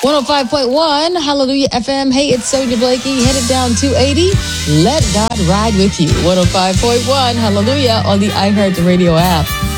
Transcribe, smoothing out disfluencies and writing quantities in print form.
105.1 Hallelujah FM. Hey, it's Sonia Blakey, headed down 280. Let God ride with you. 105.1 Hallelujah on the iHeart Radio app.